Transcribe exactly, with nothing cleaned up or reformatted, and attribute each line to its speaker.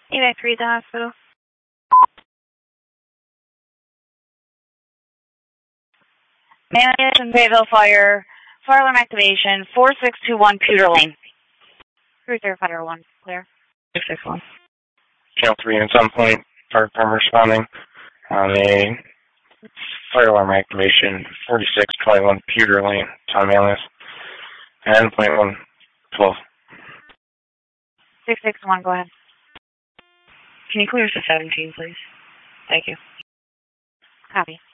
Speaker 1: Evac three at the hospital. Manlius and Bayville Fire. Fire alarm activation. four six two one Pewter Lane. Cruiser Fire one. Clear. six six one.
Speaker 2: Channel three and some point. Fire department responding on a fire alarm activation. forty-six twenty-one Pewter Lane. Tom Manlius. And point one twelve.
Speaker 1: six six one, go ahead. Can you clear us to seventeen, please? Thank you. Copy.